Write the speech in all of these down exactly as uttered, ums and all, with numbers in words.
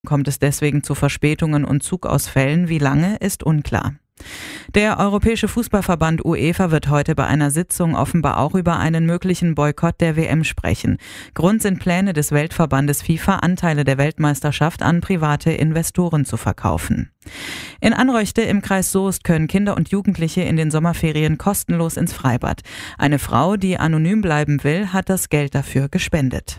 kommt es deswegen zu Verspätungen und Zugausfällen. Wie lange, ist unklar. Der Europäische Fußballverband UEFA wird heute bei einer Sitzung offenbar auch über einen möglichen Boykott der W M sprechen. Grund sind Pläne des Weltverbandes FIFA, Anteile der Weltmeisterschaft an private Investoren zu verkaufen. In Anröchte im Kreis Soest können Kinder und Jugendliche in den Sommerferien kostenlos ins Freibad. Eine Frau, die anonym bleiben will, hat das Geld dafür gespendet.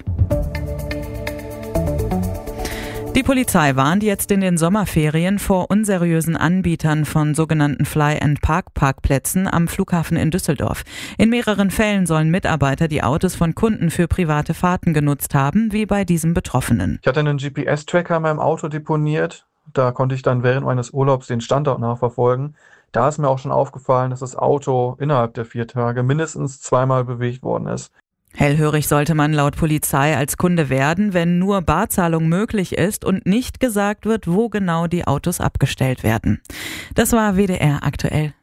Die Polizei warnt jetzt in den Sommerferien vor unseriösen Anbietern von sogenannten Fly-and-Park-Parkplätzen am Flughafen in Düsseldorf. In mehreren Fällen sollen Mitarbeiter die Autos von Kunden für private Fahrten genutzt haben, wie bei diesem Betroffenen. Ich hatte einen G P S-Tracker in meinem Auto deponiert. Da konnte ich dann während meines Urlaubs den Standort nachverfolgen. Da ist mir auch schon aufgefallen, dass das Auto innerhalb der vier Tage mindestens zweimal bewegt worden ist. Hellhörig sollte man laut Polizei als Kunde werden, wenn nur Barzahlung möglich ist und nicht gesagt wird, wo genau die Autos abgestellt werden. Das war W D R aktuell.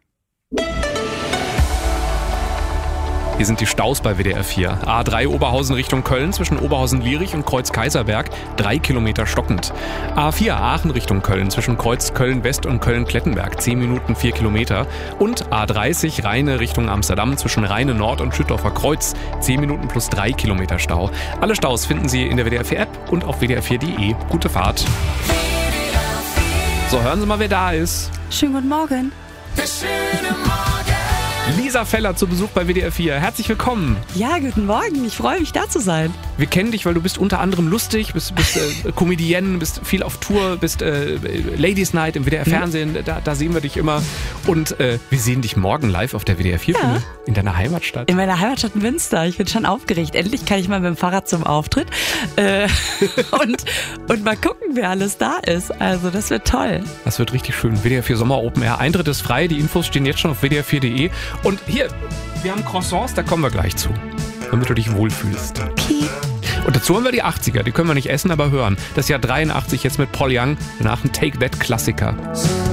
Hier sind die Staus bei W D R vier. A drei Oberhausen Richtung Köln zwischen Oberhausen-Lierich und Kreuz-Kaiserberg, drei Kilometer stockend. A vier Aachen Richtung Köln zwischen Kreuz Köln-West und Köln-Klettenberg, zehn Minuten, vier Kilometer. Und A dreißig Rheine Richtung Amsterdam zwischen Rheine Nord und Schüttorfer Kreuz, zehn Minuten plus drei Kilometer Stau. Alle Staus finden Sie in der W D R vier App und auf w d r vier punkt de. Gute Fahrt. So, hören Sie mal, wer da ist. Schönen guten Morgen. Lisa Feller zu Besuch bei W D R vier. Herzlich willkommen. Ja, guten Morgen. Ich freue mich, da zu sein. Wir kennen dich, weil du bist unter anderem lustig, bist, bist äh, Comedienne, bist viel auf Tour, bist äh, Ladies Night im W D R-Fernsehen, mhm. da, da sehen wir dich immer. Und äh, wir sehen dich morgen live auf der W D R vier Ja. in deiner Heimatstadt. In meiner Heimatstadt Münster. Ich bin schon aufgeregt. Endlich kann ich mal mit dem Fahrrad zum Auftritt. Äh, und, und mal gucken, wer alles da ist. Also das wird toll. Das wird richtig schön. W D R vier Sommer Open Air. Eintritt ist frei. Die Infos stehen jetzt schon auf w d r vier punkt de. Und hier, wir haben Croissants, da kommen wir gleich zu. Damit du dich wohlfühlst. Okay. Und dazu haben wir die achtziger. Die können wir nicht essen, aber hören. Das Jahr dreiundachtzig jetzt mit Paul Young. Danach ein Take That Klassiker.